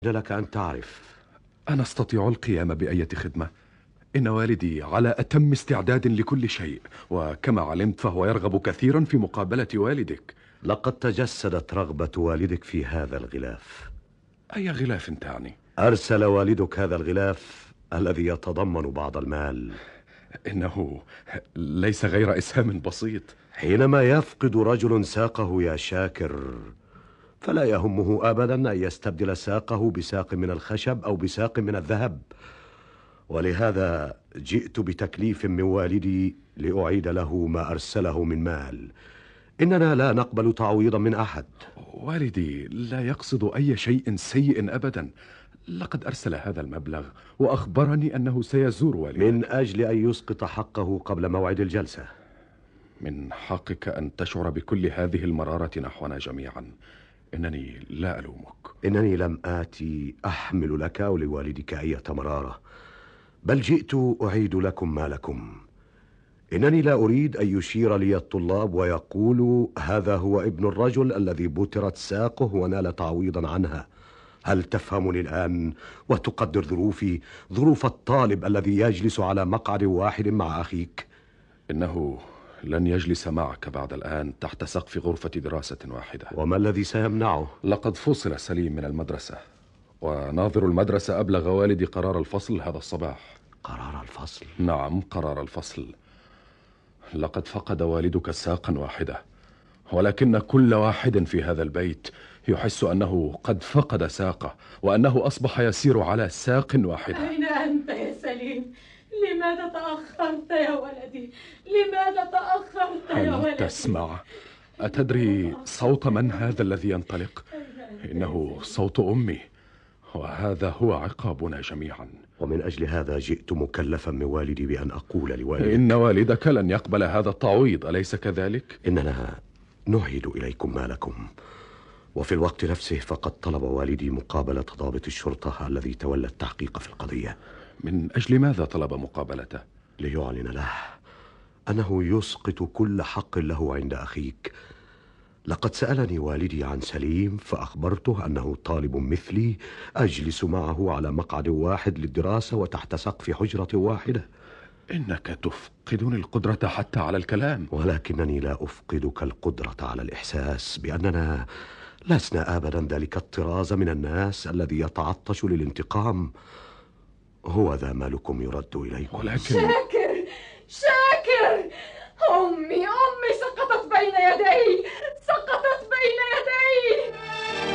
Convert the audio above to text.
لك أن تعرف. أنا أستطيع القيام بأية خدمة. إن والدي على أتم استعداد لكل شيء، وكما علمت فهو يرغب كثيرا في مقابلة والدك. لقد تجسدت رغبة والدك في هذا الغلاف. أي غلاف تعني؟ أرسل والدك هذا الغلاف الذي يتضمن بعض المال. إنه ليس غير إسهام بسيط. حينما يفقد رجل ساقه يا شاكر، فلا يهمه أبدا أن يستبدل ساقه بساق من الخشب أو بساق من الذهب، ولهذا جئت بتكليف من والدي لأعيد له ما أرسله من مال. إننا لا نقبل تعويضا من أحد. والدي لا يقصد أي شيء سيء أبدا. لقد أرسل هذا المبلغ وأخبرني أنه سيزور والدي من أجل أن يسقط حقه قبل موعد الجلسة. من حقك أن تشعر بكل هذه المرارة نحونا جميعا. إنني لا ألومك. إنني لم آتي أحمل لك أو لوالدك أي مرارة، بل جئت أعيد لكم مالكم. إنني لا أريد أن يشير لي الطلاب ويقولوا هذا هو ابن الرجل الذي بترت ساقه ونال تعويضا عنها. هل تفهمني الآن وتقدر ظروفي، ظروف الطالب الذي يجلس على مقعد واحد مع أخيك؟ إنه لن يجلس معك بعد الآن تحت سقف غرفة دراسة واحدة. وما الذي سيمنعه؟ لقد فصل سليم من المدرسة، وناظر المدرسة أبلغ والدي قرار الفصل هذا الصباح. قرار الفصل؟ نعم، قرار الفصل. لقد فقد والدك ساقا واحدة، ولكن كل واحد في هذا البيت يحس أنه قد فقد ساقه، وأنه أصبح يسير على ساق واحدة. أين أنت يا سليم؟ لماذا تأخرت يا ولدي؟ لماذا تأخرت يا ولدي؟ هل تسمع؟ أتدري صوت من هذا الذي ينطلق؟ إنه صوت أمي، وهذا هو عقابنا جميعا. ومن أجل هذا جئت مكلفا من والدي بأن أقول لوالدك إن والدك لن يقبل هذا التعويض، أليس كذلك؟ إننا نعيد إليكم مالكم. وفي الوقت نفسه فقد طلب والدي مقابلة ضابط الشرطة الذي تولى التحقيق في القضية. من أجل ماذا طلب مقابلته؟ ليعلن له أنه يسقط كل حق له عند أخيك. لقد سألني والدي عن سليم، فأخبرته أنه طالب مثلي أجلس معه على مقعد واحد للدراسة وتحت سقف حجرة واحدة. إنك تفقدني القدرة حتى على الكلام. ولكنني لا أفقدك القدرة على الإحساس بأننا لسنا أبدا ذلك الطراز من الناس الذي يتعطش للانتقام. هو ذا مالكم يرد إليكم. ولكن شاكر